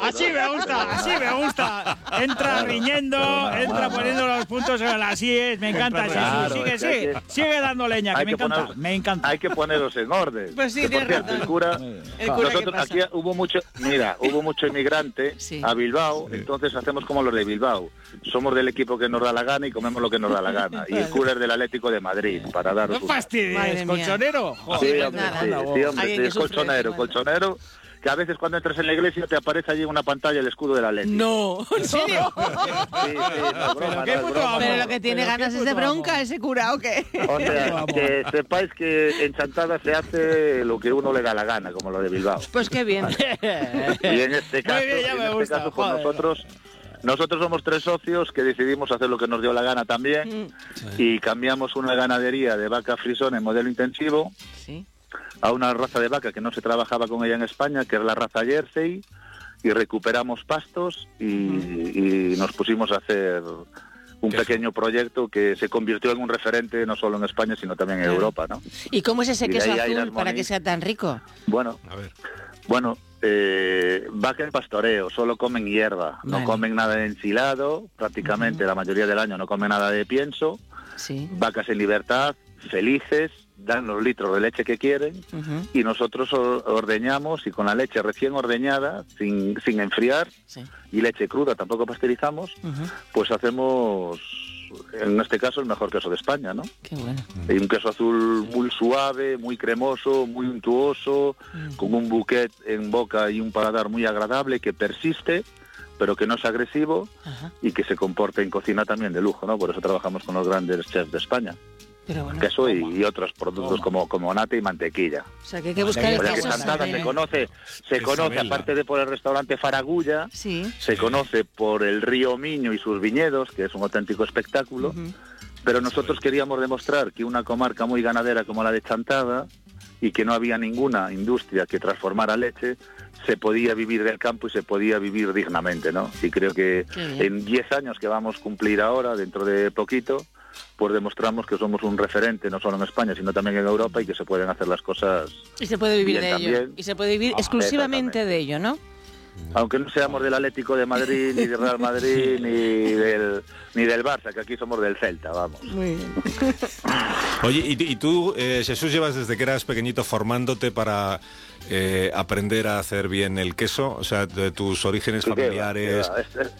Así me gusta. Entra riñendo, entra poniendo los puntos sobre las IES. Me encanta Claro, sigue dando leña, que me encanta. Hay que poneros en orden. Pues sí, tienes razón. El cura, nosotros aquí hubo mucho inmigrante a Bilbao, entonces hacemos como los de Bilbao. Somos del equipo que nos da la gana y comemos lo que nos da la gana. Y el cura es del Atlético de Madrid, para daros... ¡No fastidies, colchonero! Sí, hombre, es colchonero. Que a veces cuando entras en la iglesia te aparece allí en una pantalla el escudo del Atlético. No, ¿en serio? Sí, no es broma, Pero lo que tiene ganas es de bronca ese cura, ¿o qué? O sea, que sepáis que en Chantada se hace lo que uno le da la gana, como lo de Bilbao. Pues qué bien. Y en este caso, pues nosotros somos 3 socios que decidimos hacer lo que nos dio la gana también y cambiamos una ganadería de vaca frisón en modelo intensivo a una raza de vaca que no se trabajaba con ella en España, que es la raza Jersey, y recuperamos pastos y nos pusimos a hacer un pequeño proyecto que se convirtió en un referente no solo en España, sino también en Europa, ¿no? ¿Y cómo es ese queso azul para que sea tan rico? Bueno, vaca en pastoreo, solo comen hierba, no comen nada de ensilado, prácticamente la mayoría del año no comen nada de pienso, vacas en libertad, felices, dan los litros de leche que quieren y nosotros ordeñamos y con la leche recién ordeñada, sin enfriar y leche cruda, tampoco pasteurizamos, pues hacemos, en este caso, el mejor queso de España, ¿no? Qué bueno. Hay un queso azul muy suave, muy cremoso, muy untuoso, con un bouquet en boca y un paladar muy agradable que persiste, pero que no es agresivo y que se comporta en cocina también de lujo, ¿no? Por eso trabajamos con los grandes chefs de España. Pero bueno, queso y otros productos como nata y mantequilla. O sea, que hay que buscar el queso. Chantada se conoce aparte de por el restaurante Faragulla, se conoce por el río Miño y sus viñedos, que es un auténtico espectáculo, pero nosotros queríamos demostrar que una comarca muy ganadera como la de Chantada, y que no había ninguna industria que transformara leche, se podía vivir del campo y se podía vivir dignamente, ¿no? Y creo que en 10 años que vamos a cumplir ahora, dentro de poquito, pues demostramos que somos un referente no solo en España sino también en Europa y que se pueden hacer las cosas y se puede vivir de también. ello y se puede vivir exclusivamente de ello, ¿no? Aunque no seamos del Atlético de Madrid ni del Real Madrid ni del Barça, que aquí somos del Celta, vamos. Muy bien. Oye, y tú, Jesús, llevas desde que eras pequeñito formándote para aprender a hacer bien el queso, o sea, de tus orígenes familiares.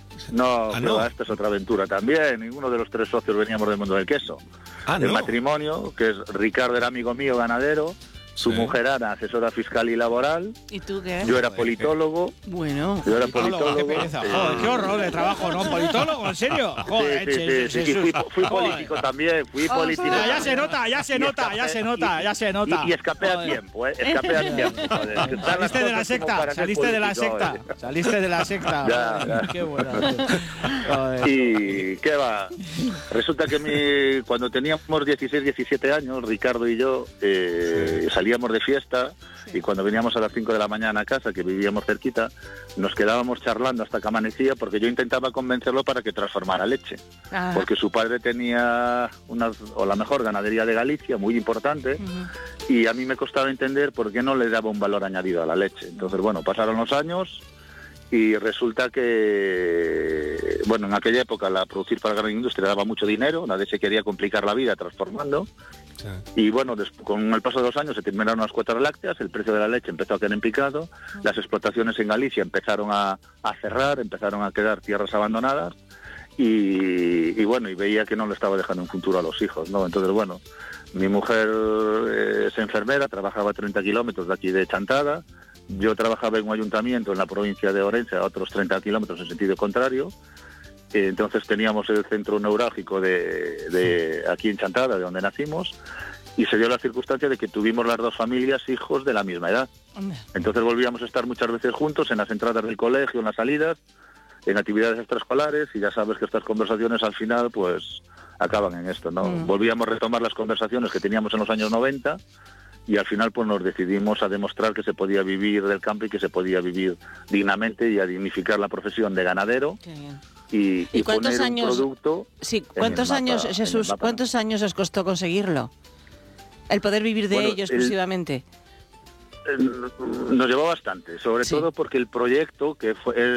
Esta es otra aventura también. Ninguno de los 3 socios veníamos del mundo del queso. El matrimonio, que es Ricardo, era amigo mío ganadero, su mujer era asesora fiscal y laboral. ¿Y tú qué? Yo era politólogo. Bueno. Yo era politólogo. Qué pereza. Joder, qué horror de trabajo, ¿no? ¿Politólogo? ¿En serio? Joder, sí. Fui político también. Político. Ya se nota. Y escapé a tiempo, Escapé a tiempo. Saliste de la secta. Ya. Qué bueno. Y qué va. Resulta que cuando teníamos 16, 17 años, Ricardo y yo salíamos de fiesta y cuando veníamos a las 5 de la mañana a casa, que vivíamos cerquita, nos quedábamos charlando hasta que amanecía porque yo intentaba convencerlo para que transformara leche. Porque su padre tenía la mejor ganadería de Galicia, muy importante, y a mí me costaba entender por qué no le daba un valor añadido a la leche. Entonces, bueno, pasaron los años y resulta que, bueno, en aquella época producir para la gran industria daba mucho dinero, nadie se quería complicar la vida transformando. Y bueno, con el paso de los años se terminaron las cuotas lácteas, el precio de la leche empezó a quedar en picado, las explotaciones en Galicia empezaron a cerrar, empezaron a quedar tierras abandonadas y bueno, y veía que no le estaba dejando un futuro a los hijos, ¿no? Entonces, bueno, mi mujer es enfermera, trabajaba a 30 kilómetros de aquí de Chantada, yo trabajaba en un ayuntamiento en la provincia de Orense a otros 30 kilómetros en sentido contrario. Entonces teníamos el centro neurálgico de aquí en Chantada, de donde nacimos, y se dio la circunstancia de que tuvimos las 2 familias hijos de la misma edad. Entonces volvíamos a estar muchas veces juntos en las entradas del colegio, en las salidas, en actividades extraescolares, y ya sabes que estas conversaciones al final pues acaban en esto, ¿no? Volvíamos a retomar las conversaciones que teníamos en los años 90 y al final pues nos decidimos a demostrar que se podía vivir del campo y que se podía vivir dignamente y a dignificar la profesión de ganadero. Y cuántos años, producto ¿cuántos años, Jesús, cuántos años os costó conseguirlo? El poder vivir de ello exclusivamente. Nos llevó bastante, sobre todo porque el proyecto, que fue